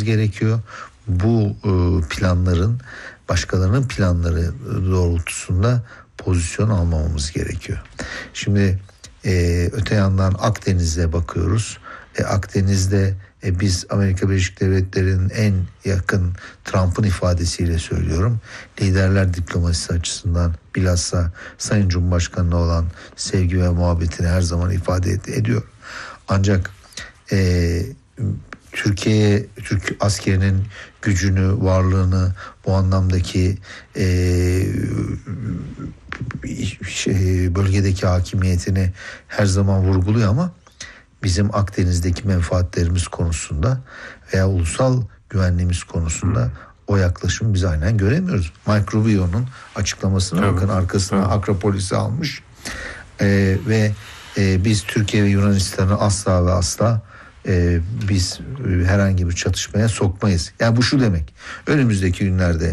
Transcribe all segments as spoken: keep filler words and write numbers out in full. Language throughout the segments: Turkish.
gerekiyor. Bu planların, başkalarının planları doğrultusunda pozisyon almamamız gerekiyor. Şimdi e, öte yandan Akdeniz'e bakıyoruz. E, Akdeniz'de e, biz Amerika Birleşik Devletleri'nin en yakın, Trump'ın ifadesiyle söylüyorum, liderler diplomasisi açısından bilhassa Sayın Cumhurbaşkanı'na olan sevgi ve muhabbetini her zaman ifade ediyor. Ancak e, Türkiye'ye, Türk askerinin gücünü, varlığını, bu anlamdaki e, şey, bölgedeki hakimiyetini her zaman vurguluyor ama bizim Akdeniz'deki menfaatlerimiz konusunda veya ulusal güvenliğimiz konusunda o yaklaşımı biz aynen göremiyoruz. Mike Rubio'nun açıklamasına evet. bakın, arkasına evet. Akropolis'i almış e, ve e, biz Türkiye ve Yunanistan'ı asla ve asla e, biz e, herhangi bir çatışmaya sokmayız. Yani bu şu demek: önümüzdeki günlerde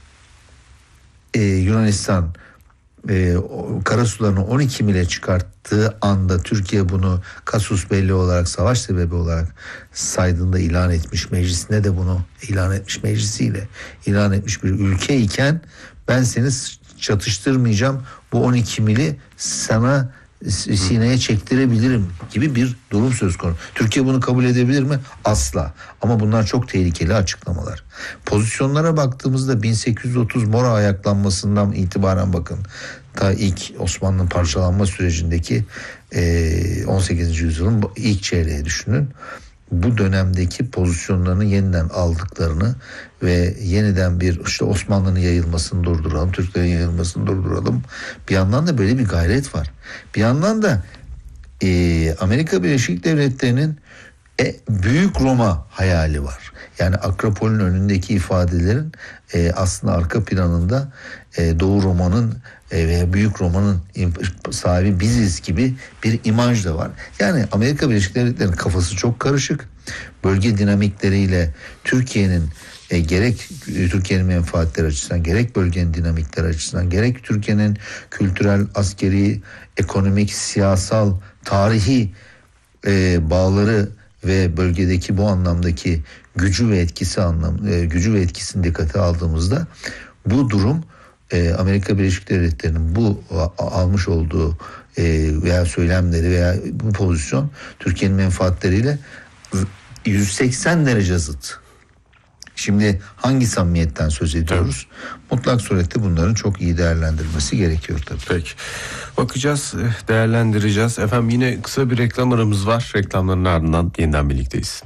e, Yunanistan e, karasularını on iki mile çıkarttığı anda Türkiye bunu kasus belli olarak, savaş sebebi olarak saydığında ilan etmiş, meclisinde de bunu ilan etmiş, meclisiyle ilan etmiş bir ülke iken ben seni çatıştırmayacağım, bu on iki mili sana sineye çektirebilirim gibi bir durum söz konusu. Türkiye bunu kabul edebilir mi? Asla. Ama bunlar çok tehlikeli açıklamalar. Pozisyonlara baktığımızda bin sekiz yüz otuz Mora ayaklanmasından itibaren bakın, ta ilk Osmanlı'nın parçalanma sürecindeki on sekizinci yüzyılın ilk çeyreği düşünün. Bu dönemdeki pozisyonlarını yeniden aldıklarını ve yeniden bir işte Osmanlı'nın yayılmasını durduralım, Türklerin yayılmasını durduralım. Bir yandan da böyle bir gayret var. Bir yandan da e, Amerika Birleşik Devletleri'nin e, Büyük Roma hayali var. Yani Akropol'ün önündeki ifadelerin e, aslında arka planında e, Doğu Roma'nın e, ve Büyük Roma'nın sahibi biziz gibi bir imaj da var. Yani Amerika Birleşik Devletleri'nin kafası çok karışık. Bölge dinamikleriyle Türkiye'nin e, gerek Türkiye'nin menfaatleri açısından, gerek bölgenin dinamikleri açısından, gerek Türkiye'nin kültürel, askeri, ekonomik, siyasal, tarihi e, bağları ve bölgedeki bu anlamdaki gücü ve etkisi anlam e, gücü ve etkisini dikkate aldığımızda bu durum e, Amerika Birleşik Devletleri'nin bu a, almış olduğu e, veya söylemleri veya bu pozisyon Türkiye'nin menfaatleriyle yüz seksen derece zıt. Şimdi hangi samimiyetten söz ediyoruz? Evet. Mutlak surette bunların çok iyi değerlendirilmesi gerekiyor tabii. Peki. Bakacağız, değerlendireceğiz. Efendim yine kısa bir reklam aramız var. Reklamların ardından yeniden birlikteyiz.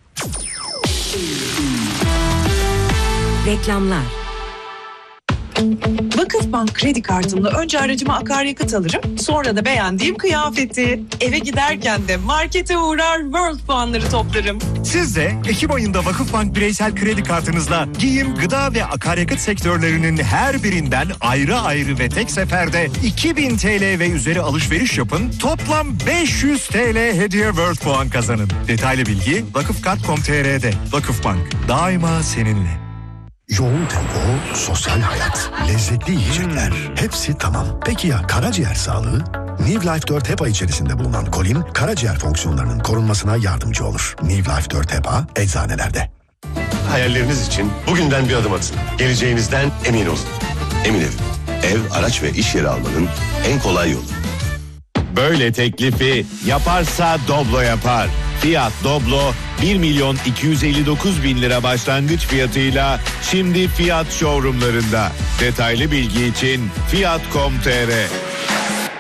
Reklamlar. Vakıfbank kredi kartımla önce aracıma akaryakıt alırım, sonra da beğendiğim kıyafeti. Eve giderken de markete uğrar, World puanları toplarım. Siz de Ekim ayında Vakıfbank bireysel kredi kartınızla giyim, gıda ve akaryakıt sektörlerinin her birinden ayrı ayrı ve tek seferde iki bin TL ve üzeri alışveriş yapın. Toplam beş yüz TL hediye World puan kazanın. Detaylı bilgi vakıfkart nokta com nokta tr'de. Vakıfbank, daima seninle. Yoğun tempo, sosyal hayat, lezzetli yiyecekler, hmm. hepsi tamam. Peki ya karaciğer sağlığı? New Life dört HEPA içerisinde bulunan kolin, karaciğer fonksiyonlarının korunmasına yardımcı olur. New Life dört HEPA eczanelerde. Hayalleriniz için bugünden bir adım atın. Geleceğinizden emin olun. Emin Ev, ev, araç ve iş yeri almanın en kolay yolu. Böyle teklifi yaparsa Doblo yapar. Fiat Doblo bir milyon iki yüz elli dokuz bin lira başlangıç fiyatıyla şimdi Fiat showroomlarında. Detaylı bilgi için Fiat nokta com nokta tr.